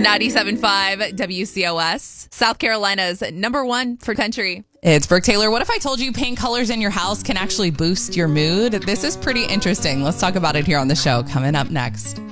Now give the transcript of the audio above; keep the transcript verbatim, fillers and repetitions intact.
ninety-seven point five W C O S, South Carolina's number one for country. It's Brooke Taylor. What if I told you paint colors in your house can actually boost your mood? This is pretty interesting. Let's talk about it here on the show coming up next.